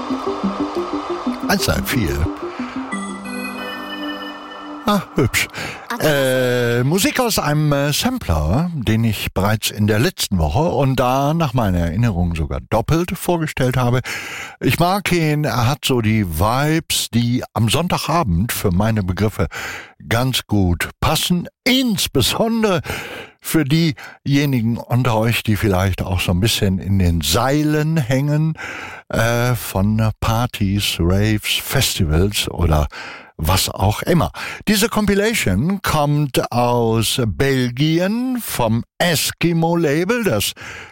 114. Hübsch. Musik aus einem Sampler, den ich bereits in der letzten Woche und da nach meiner Erinnerung sogar doppelt vorgestellt habe. Ich mag ihn, er hat so die Vibes, die am Sonntagabend für meine Begriffe ganz gut passen, insbesondere für diejenigen unter euch, die vielleicht auch so ein bisschen in den Seilen hängen von Partys, Raves, Festivals oder was auch immer. Diese Compilation kommt aus Belgien vom Eskimo-Label, das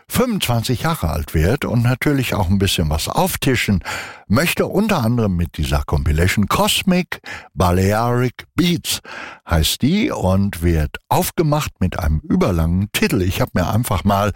25 Jahre alt wird und natürlich auch ein bisschen was auftischen möchte, unter anderem mit dieser Compilation. Cosmic Balearic Beats heißt die und wird aufgemacht mit einem überlangen Titel. Ich habe mir einfach mal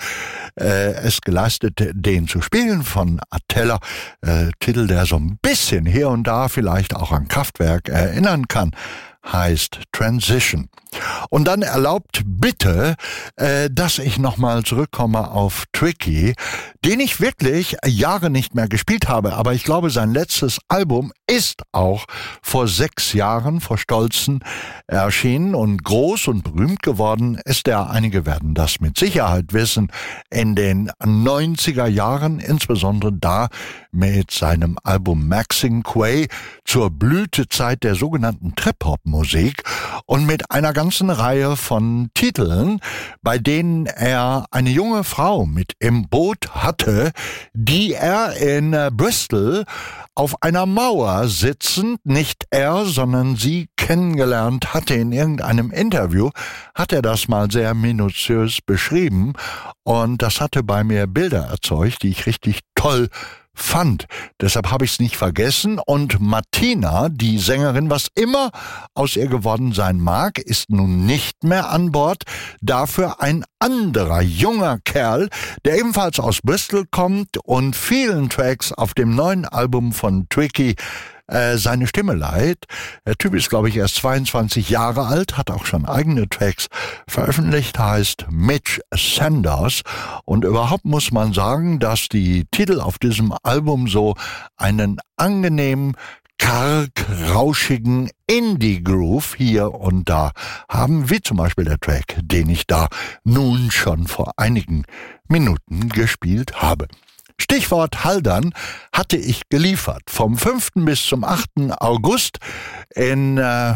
es geleistet, den zu spielen von Attella. Titel, der so ein bisschen hier und da vielleicht auch an Kraftwerk erinnern kann, heißt Transition. Und dann erlaubt bitte, dass ich nochmal zurückkomme auf Tricky, den ich wirklich Jahre nicht mehr gespielt habe, aber ich glaube, sein letztes Album ist auch vor 6 Jahren vor Stolzen erschienen und groß und berühmt geworden ist er. Einige werden das mit Sicherheit wissen, in den 90er Jahren, insbesondere da mit seinem Album Maxine Quay zur Blütezeit der sogenannten Trip-Hop-Musik und mit einer ganzen Reihe von Titeln, bei denen er eine junge Frau mit im Boot hatte, die er in Bristol auf einer Mauer sitzend, nicht er, sondern sie kennengelernt hatte. In irgendeinem Interview hat er das mal sehr minutiös beschrieben und das hatte bei mir Bilder erzeugt, die ich richtig toll fand. Deshalb habe ich es nicht vergessen und Martina, die Sängerin, was immer aus ihr geworden sein mag, ist nun nicht mehr an Bord. Dafür ein anderer junger Kerl, der ebenfalls aus Bristol kommt und vielen Tracks auf dem neuen Album von Tricky seine Stimme leiht. Der Typ ist, glaube ich, erst 22 Jahre alt, hat auch schon eigene Tracks veröffentlicht, heißt Mitch Sanders. Und überhaupt muss man sagen, dass die Titel auf diesem Album so einen angenehmen, karg, rauschigen Indie-Groove hier und da haben, wie zum Beispiel der Track, den ich da nun schon vor einigen Minuten gespielt habe. Stichwort Haldern hatte ich geliefert. Vom 5. bis zum 8. August in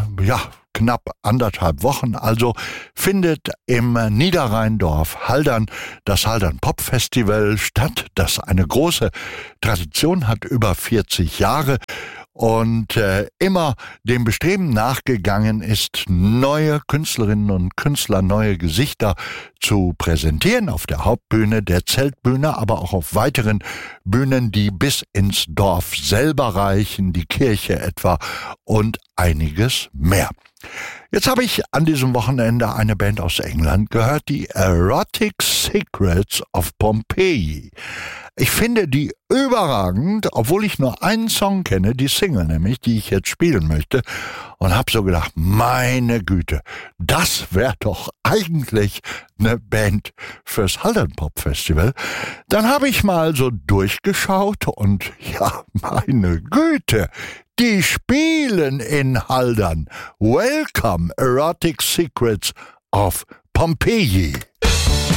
knapp 1,5 Wochen. Also findet im Niederrheindorf Haldern das Haldern Pop Festival statt, das eine große Tradition hat, über 40 Jahre. Und immer dem Bestreben nachgegangen ist, neue Künstlerinnen und Künstler, neue Gesichter zu präsentieren auf der Hauptbühne, der Zeltbühne, aber auch auf weiteren Bühnen, die bis ins Dorf selber reichen, die Kirche etwa und einiges mehr. Jetzt habe ich an diesem Wochenende eine Band aus England gehört, die Erotic Secrets of Pompeii. Ich finde die überragend, obwohl ich nur einen Song kenne, die Single nämlich, die ich jetzt spielen möchte, und habe so gedacht, meine Güte, das wäre doch eigentlich eine Band fürs Haldern Pop Festival. Dann habe ich mal so durchgeschaut und ja, meine Güte, die spielen in Haldern. Welcome, Erotic Secrets of Pompeii.